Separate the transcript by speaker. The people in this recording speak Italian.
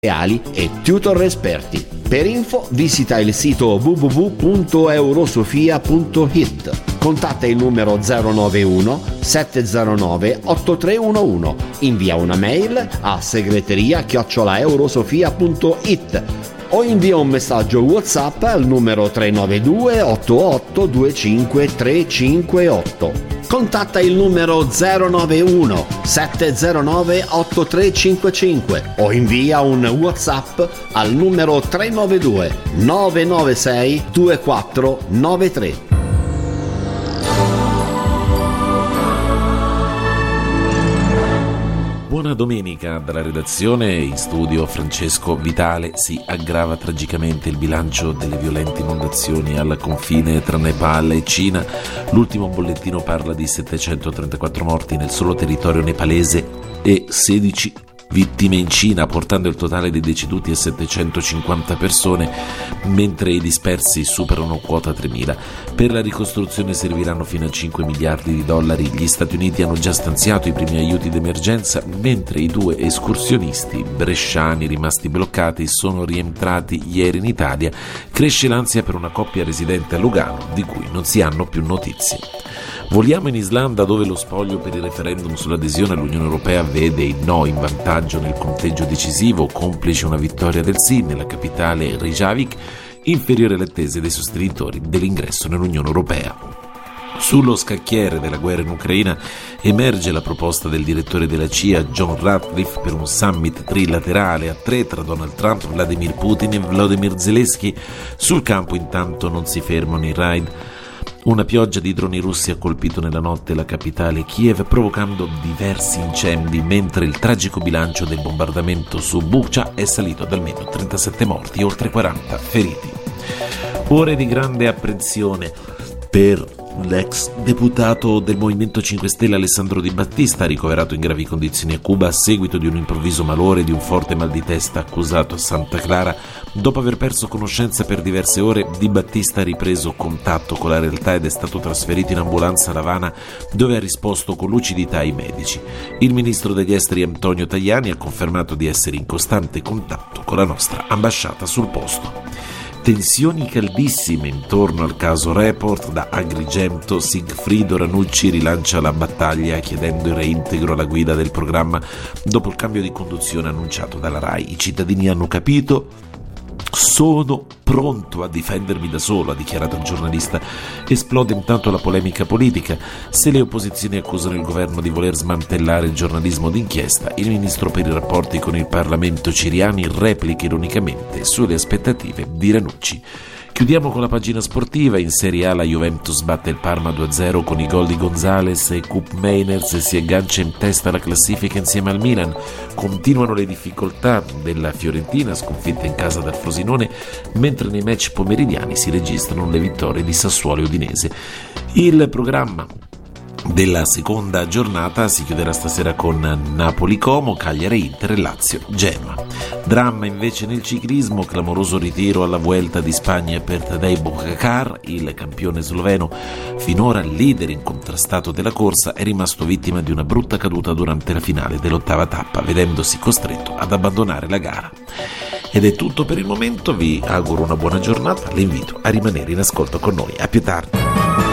Speaker 1: e tutor esperti. Per info visita il sito www.eurosofia.it. Contatta il numero 091 709 8311. Invia una mail a segreteria@eurosofia.it o invia un messaggio WhatsApp al numero 392 88 25 358. Contatta il numero 091 709 8355 o invia un WhatsApp al numero 392 996 2493.
Speaker 2: Buona domenica dalla redazione. In studio Francesco Vitale. Si aggrava tragicamente il bilancio delle violente inondazioni al confine tra Nepal e Cina. L'ultimo bollettino parla di 734 morti nel solo territorio nepalese e 16 vittime in Cina, portando il totale dei deceduti a 750 persone, mentre i dispersi superano quota 3.000. Per la ricostruzione serviranno fino a 5 miliardi di dollari. Gli Stati Uniti hanno già stanziato i primi aiuti d'emergenza, mentre i 2 escursionisti bresciani rimasti bloccati sono rientrati ieri in Italia. Cresce l'ansia per una coppia residente a Lugano, di cui non si hanno più notizie. Voliamo in Islanda, dove lo spoglio per il referendum sull'adesione all'Unione Europea vede il no in vantaggio nel conteggio decisivo, complice una vittoria del sì nella capitale Reykjavik, inferiore alle attese dei sostenitori dell'ingresso nell'Unione Europea. Sullo scacchiere della guerra in Ucraina emerge la proposta del direttore della CIA John Ratcliffe per un summit trilaterale a 3 tra Donald Trump, Vladimir Putin e Volodymyr Zelensky. Sul campo intanto non si fermano i raid. Una pioggia di droni russi ha colpito nella notte la capitale Kiev, provocando diversi incendi, mentre il tragico bilancio del bombardamento su Bucha è salito ad almeno 37 morti e oltre 40 feriti. Ore di grande apprensione per l'ex deputato del Movimento 5 Stelle Alessandro Di Battista, ricoverato in gravi condizioni a Cuba a seguito di un improvviso malore e di un forte mal di testa accusato a Santa Clara. Dopo aver perso conoscenza per diverse ore, Di Battista ha ripreso contatto con la realtà ed è stato trasferito in ambulanza a L'Avana, dove ha risposto con lucidità ai medici. Il ministro degli esteri Antonio Tajani ha confermato di essere in costante contatto con la nostra ambasciata sul posto. Tensioni caldissime intorno al caso Report. Da Agrigento Sigfrido Ranucci rilancia la battaglia chiedendo il reintegro alla guida del programma dopo il cambio di conduzione annunciato dalla RAI. I cittadini hanno capito. Sono pronto a difendermi da solo, ha dichiarato il giornalista. Esplode intanto la polemica politica. Se le opposizioni accusano il governo di voler smantellare il giornalismo d'inchiesta, il ministro per i rapporti con il Parlamento Ciriani replica ironicamente sulle aspettative di Ranucci. Chiudiamo con la pagina sportiva. In Serie A la Juventus batte il Parma 2-0 con i gol di Gonzales e Koop Meiners e si aggancia in testa alla classifica insieme al Milan. Continuano le difficoltà della Fiorentina, sconfitta in casa dal Frosinone, mentre nei match pomeridiani si registrano le vittorie di Sassuolo e Udinese. Il programma della seconda giornata si chiuderà stasera con Napoli-Como, Cagliari-Inter e Lazio-Genoa. Dramma invece nel ciclismo, clamoroso ritiro alla Vuelta di Spagna per Tadej Pogačar. Il campione sloveno, finora leader incontrastato della corsa, è rimasto vittima di una brutta caduta durante la finale dell'8ª tappa, vedendosi costretto ad abbandonare la gara. Ed è tutto per il momento, vi auguro una buona giornata, vi invito a rimanere in ascolto con noi. A più tardi.